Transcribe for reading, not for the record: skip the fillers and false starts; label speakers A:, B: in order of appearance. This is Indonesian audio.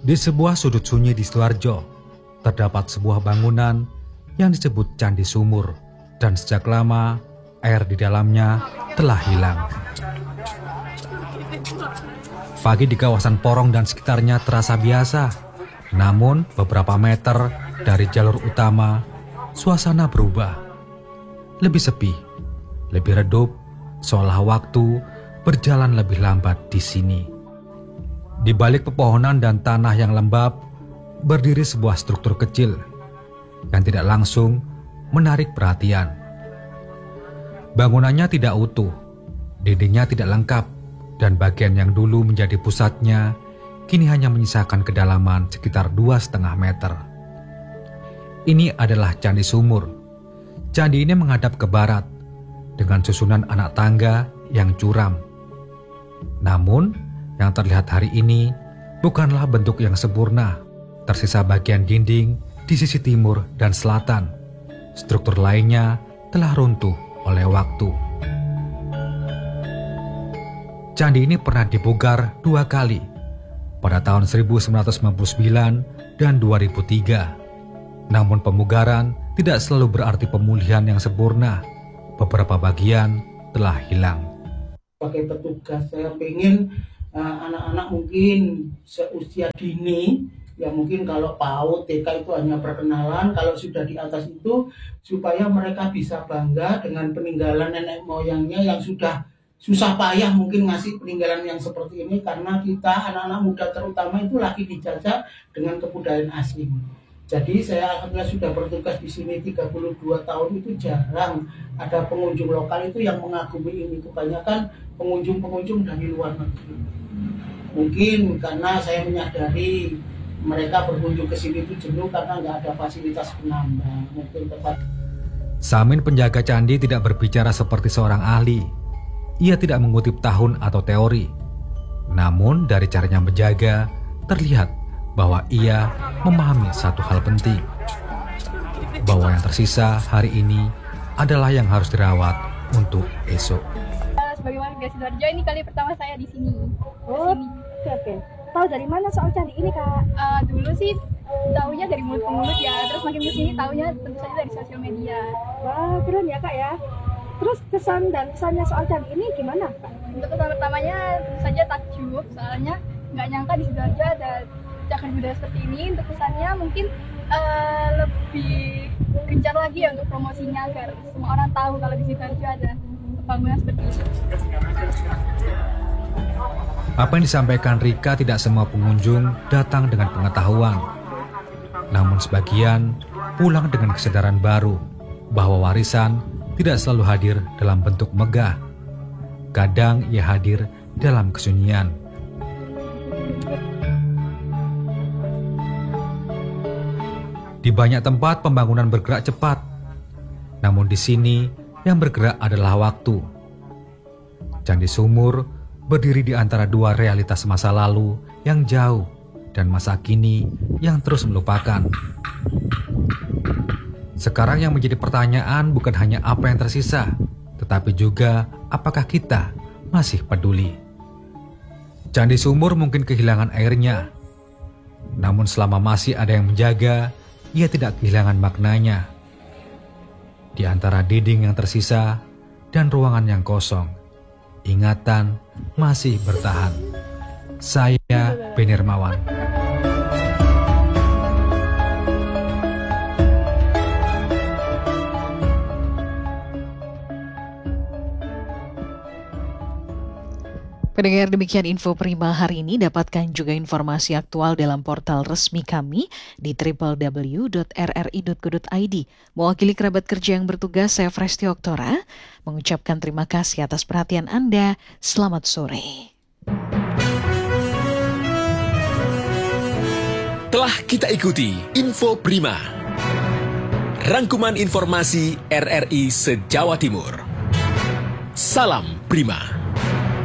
A: Di sebuah sudut sunyi di Sidoarjo, terdapat sebuah bangunan yang disebut Candi Sumur, dan sejak lama air di dalamnya telah hilang. Pagi di kawasan Porong dan sekitarnya terasa biasa, namun beberapa meter dari jalur utama, suasana berubah. Lebih sepi, lebih redup, seolah waktu berjalan lebih lambat di sini. Di balik pepohonan dan tanah yang lembab, berdiri sebuah struktur kecil yang tidak langsung menarik perhatian. Bangunannya tidak utuh, dindingnya tidak lengkap, dan bagian yang dulu menjadi pusatnya kini hanya menyisakan kedalaman sekitar 2,5 meter. Ini adalah Candi Sumur. Candi ini menghadap ke barat dengan susunan anak tangga yang curam. Namun, yang terlihat hari ini bukanlah bentuk yang sempurna. Tersisa bagian dinding di sisi timur dan selatan. Struktur lainnya telah runtuh oleh waktu. Candi ini pernah dibongkar 2 kali, pada tahun 1999 dan 2003. Namun pemugaran tidak selalu berarti pemulihan yang sempurna. Beberapa bagian telah hilang.
B: Sebagai petugas, saya ingin anak-anak mungkin seusia dini, ya mungkin kalau PAUD, TK itu hanya perkenalan, kalau sudah di atas itu supaya mereka bisa bangga dengan peninggalan nenek moyangnya yang sudah susah payah mungkin ngasih peninggalan yang seperti ini, karena kita anak-anak muda terutama itu lagi dijajah dengan kebudayaan asing. Jadi saya alhamdulillah sudah bertugas di sini 32 tahun, itu jarang ada pengunjung lokal itu yang mengagumi ini. Kebanyakan pengunjung-pengunjung dari luar negeri. Mungkin karena saya menyadari mereka berkunjung ke sini itu jenuh karena nggak ada fasilitas penambang. Mungkin tempat.
A: Samin penjaga candi tidak berbicara seperti seorang ahli. Ia tidak mengutip tahun atau teori. Namun dari caranya menjaga, terlihat bahwa ia memahami satu hal penting. Bahwa yang tersisa hari ini adalah yang harus dirawat untuk esok.
C: Sebagai warga Sidoarjo, ini kali pertama saya di sini.
D: Oh, oke. Tahu dari mana soal candi ini, Kak?
C: Dulu sih taunya dari mulut ke mulut ya, terus makin kesini taunya tentu saja dari sosial media.
D: Wah, keren ya, Kak ya. Terus kesan dan kesannya soal candi ini gimana, Kak?
C: Untuk kesan pertamanya tentu saja takjub, soalnya nggak nyangka di Sidoarjo ada cagar budaya seperti ini. Untuk kesannya mungkin lebih gencar lagi ya untuk promosinya agar semua orang tahu kalau di Sidoarjo ada bangunan seperti itu.
A: Apa yang disampaikan Rika tidak semua pengunjung datang dengan pengetahuan. Namun sebagian pulang dengan kesadaran baru bahwa warisan tidak selalu hadir dalam bentuk megah. Kadang ia hadir dalam kesunyian. Di banyak tempat pembangunan bergerak cepat. Namun di sini yang bergerak adalah waktu. Candi Sumur berdiri di antara dua realitas masa lalu yang jauh dan masa kini yang terus melupakan. Sekarang yang menjadi pertanyaan bukan hanya apa yang tersisa, tetapi juga apakah kita masih peduli. Candi Sumur mungkin kehilangan airnya, namun selama masih ada yang menjaga, ia tidak kehilangan maknanya. Di antara dinding yang tersisa dan ruangan yang kosong, ingatan masih bertahan. Saya Beni Hermawan.
E: Pendengar, demikian info Prima hari ini. Dapatkan juga informasi aktual dalam portal resmi kami di www.rri.co.id. Mewakili kerabat kerja yang bertugas, saya Fresti Oktora mengucapkan terima kasih atas perhatian Anda. Selamat sore.
F: Telah kita ikuti Info Prima, rangkuman informasi RRI se-Jawa Timur. Salam Prima.